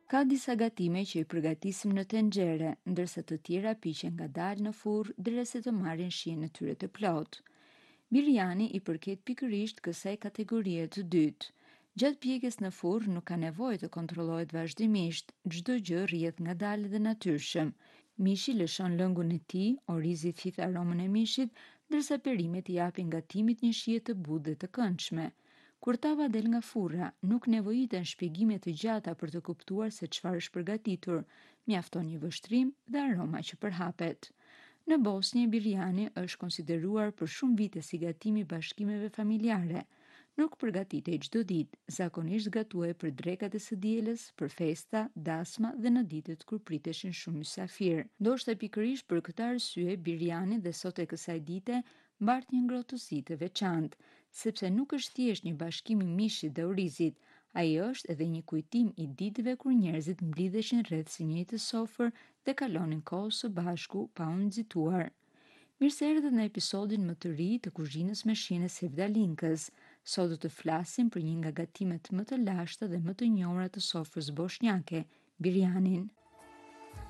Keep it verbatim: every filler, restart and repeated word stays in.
Ka disa gatime që i përgatisim në tenxhere, ndërsa të tjera piqen ngadalë në furrë derisa të marrin shijen e tyre të plotë. Birjani i përket pikërisht kësaj kategorie të dytë. Gjatë pjekjes në furrë nuk ka nevojë të kontrollohet vazhdimisht, çdo gjë rrihet ngadalë dhe natyrshëm. Mishi lëshon lëngun e tij, orizi thith aromën e mishit, ndërsa perimet i japin gatimit një shije të butë dhe të këndshme. Kur tava del nga furra, nuk nevojiten shpjegime të gjata për të kuptuar se çfarë është përgatitur, mjafton një vështrim dhe aroma që përhapet. Në Bosnjë, birjani është konsideruar për shumë vite si gatim i bashkimeve familjare. Nuk përgatitej çdo ditë, zakonisht gatuhej për drekat e së dielës, për festa, dasma dhe në ditët kur priteshin shumë mysafir. Ndoshta pikërisht për këtë arsye, birjani dhe sot e kësaj dite mbart një ngrohtësi të veçantë, sepse nuk është thjesht një bashkim i mishit dhe orizit, ai është edhe një kujtim i ditëve kur njerëzit mblidheshin rreth së njëjtës sofër dhe kalonin kohë së bashku pa u nxituar. Mirë se erdhët në episodin më të ri të kuzhinës me shijën e Sevdalinkës. Sot do të flasim për një nga gatimet më të lashta dhe më të njohura të sofrës bosnjake, birjanin.